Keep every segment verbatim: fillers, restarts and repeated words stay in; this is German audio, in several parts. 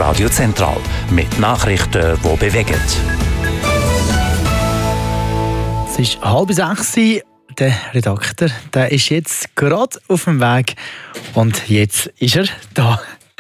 Radio Zentral mit Nachrichten, die bewegen. Es ist halb sechs. Der Redakteur der ist jetzt gerade auf dem Weg und jetzt ist er da.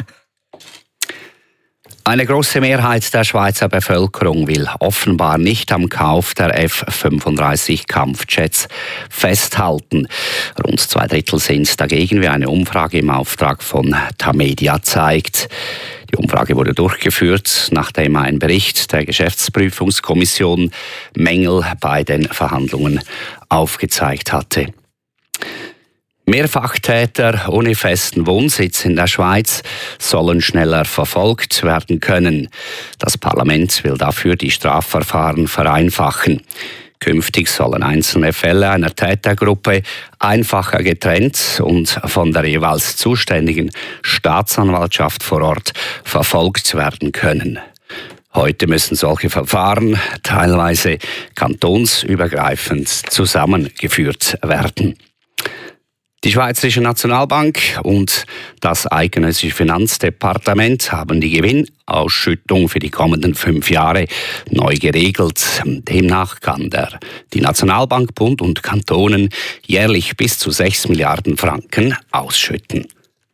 Eine große Mehrheit der Schweizer Bevölkerung will offenbar nicht am Kauf der F fünfunddreißig Kampfjets festhalten. Rund zwei Drittel sind dagegen, wie eine Umfrage im Auftrag von Tamedia zeigt. Die Umfrage wurde durchgeführt, nachdem ein Bericht der Geschäftsprüfungskommission Mängel bei den Verhandlungen aufgezeigt hatte. Mehrfachtäter ohne festen Wohnsitz in der Schweiz sollen schneller verfolgt werden können. Das Parlament will dafür die Strafverfahren vereinfachen. Künftig sollen einzelne Fälle einer Tätergruppe einfacher getrennt und von der jeweils zuständigen Staatsanwaltschaft vor Ort verfolgt werden können. Heute müssen solche Verfahren teilweise kantonsübergreifend zusammengeführt werden. Die Schweizerische Nationalbank und das eidgenössische Finanzdepartement haben die Gewinnausschüttung für die kommenden fünf Jahre neu geregelt. Demnach kann der, die Nationalbank, Bund und Kantonen jährlich bis zu sechs Milliarden Franken ausschütten.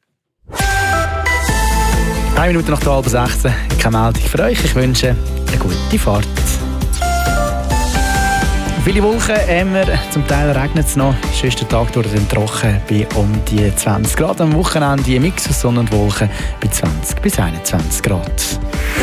Eine Minute nach der halb sechzehn. Keine Meldung für euch. Ich wünsche eine gute Fahrt. Viele Wolken haben wir, zum Teil regnet es noch. Der schönste Tag durch den trocken bei um die zwanzig Grad. Am Wochenende ein Mix aus Sonne und Wolken bei zwanzig bis einundzwanzig Grad.